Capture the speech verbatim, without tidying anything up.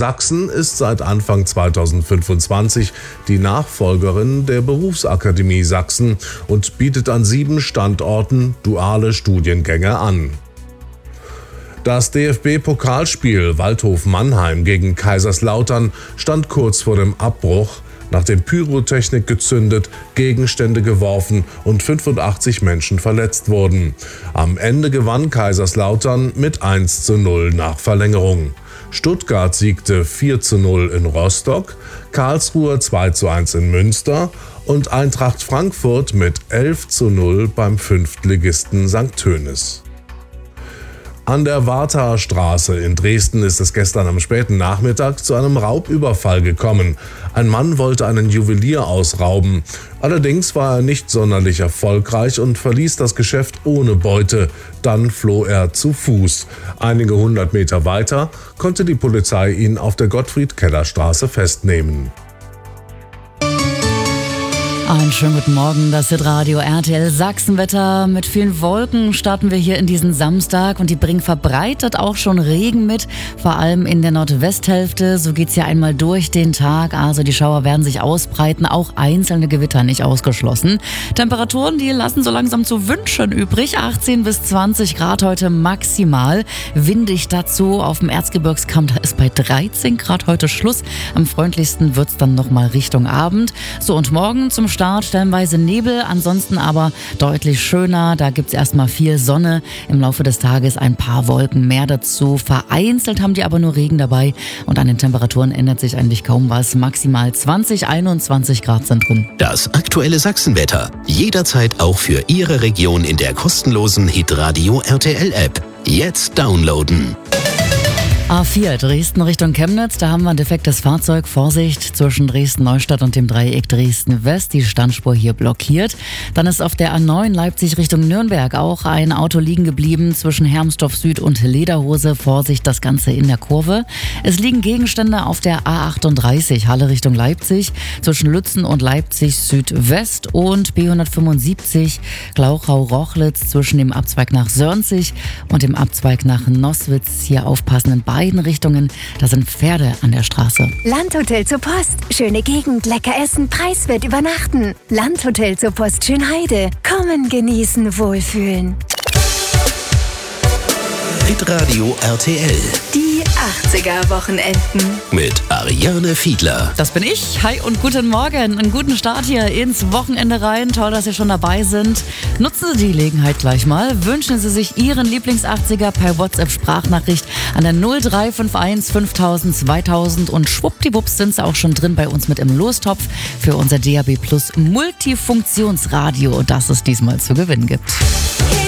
Sachsen ist seit Anfang zweitausendfünfundzwanzig die Nachfolgerin der Berufsakademie Sachsen und bietet an sieben Standorten duale Studiengänge an. Das D F B-Pokalspiel Waldhof Mannheim gegen Kaiserslautern stand kurz vor dem Abbruch, nachdem Pyrotechnik gezündet, Gegenstände geworfen und fünfundachtzig Menschen verletzt wurden. Am Ende gewann Kaiserslautern mit eins zu null nach Verlängerung. Stuttgart siegte vier zu null in Rostock, Karlsruhe zwei zu eins in Münster und Eintracht Frankfurt mit elf zu null beim Fünftligisten Sankt Tönis. An der Warthaer Straße in Dresden ist es gestern am späten Nachmittag zu einem Raubüberfall gekommen. Ein Mann wollte einen Juwelier ausrauben. Allerdings war er nicht sonderlich erfolgreich und verließ das Geschäft ohne Beute. Dann floh er zu Fuß. Einige hundert Meter weiter konnte die Polizei ihn auf der Gottfried-Keller-Straße festnehmen. Einen schönen guten Morgen, das ist Radio R T L Sachsenwetter. Mit vielen Wolken starten wir hier in diesen Samstag und die bringen verbreitet auch schon Regen mit, vor allem in der Nordwesthälfte. So geht's ja einmal durch den Tag, also die Schauer werden sich ausbreiten, auch einzelne Gewitter nicht ausgeschlossen. Temperaturen, die lassen so langsam zu wünschen übrig, achtzehn bis zwanzig Grad heute maximal. Windig dazu auf dem Erzgebirgskamm, da ist bei dreizehn Grad heute Schluss. Am freundlichsten wird's dann nochmal Richtung Abend. So, und morgen zum Start stellenweise Nebel, ansonsten aber deutlich schöner. Da gibt es erstmal viel Sonne. Im Laufe des Tages ein paar Wolken mehr dazu. Vereinzelt haben die aber nur Regen dabei und an den Temperaturen ändert sich eigentlich kaum was. Maximal zwanzig, einundzwanzig Grad sind drin. Das aktuelle Sachsenwetter. Jederzeit auch für Ihre Region in der kostenlosen Hitradio R T L App. Jetzt downloaden. A vier Dresden Richtung Chemnitz, da haben wir ein defektes Fahrzeug. Vorsicht zwischen Dresden-Neustadt und dem Dreieck Dresden-West, die Standspur hier blockiert. Dann ist auf der A neun Leipzig Richtung Nürnberg auch ein Auto liegen geblieben zwischen Hermsdorf Süd und Lederhose. Vorsicht, das Ganze in der Kurve. Es liegen Gegenstände auf der A achtunddreißig Halle Richtung Leipzig zwischen Lützen und Leipzig Südwest und B hundertfünfundsiebzig Glauchau-Rochlitz zwischen dem Abzweig nach Sörnzig und dem Abzweig nach Nosswitz. Hier aufpassen in beiden Richtungen, da sind Pferde an der Straße. Landhotel zur Post. Schöne Gegend, lecker essen, preiswert übernachten. Landhotel zur Post Schönheide. Kommen, genießen, wohlfühlen. Hitradio R T L. Die achtziger-Wochenenden. Mit Ariane Fiedler. Das bin ich. Hi und guten Morgen. Einen guten Start hier ins Wochenende rein. Toll, dass Sie schon dabei sind. Nutzen Sie die Gelegenheit gleich mal. Wünschen Sie sich Ihren Lieblings-achtziger per WhatsApp-Sprachnachricht an der null drei fünf eins fünftausend zweitausend und schwuppdiwupps sind Sie auch schon drin bei uns mit im Lostopf für unser D A B Plus Multifunktionsradio, das es diesmal zu gewinnen gibt.